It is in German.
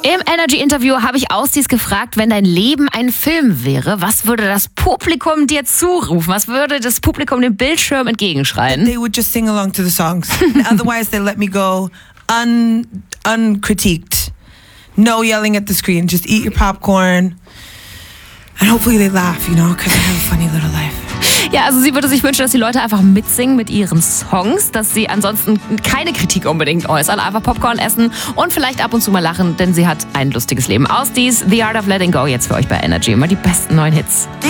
Im Energy-Interview habe ich Austis gefragt, wenn dein Leben ein Film wäre, was würde das Publikum dir zurufen? Was würde das Publikum dem Bildschirm entgegenschreien? They would just sing along to the songs. Otherwise, they let me go uncritiqued. No yelling at the screen. Just eat your popcorn. And hopefully they laugh, because I have a funny little life. Ja, also sie würde sich wünschen, dass die Leute einfach mitsingen mit ihren Songs, dass sie ansonsten keine Kritik unbedingt äußern, einfach Popcorn essen und vielleicht ab und zu mal lachen, denn sie hat ein lustiges Leben. Austis The Art of Letting Go jetzt für euch bei Energy. Immer die besten neuen Hits.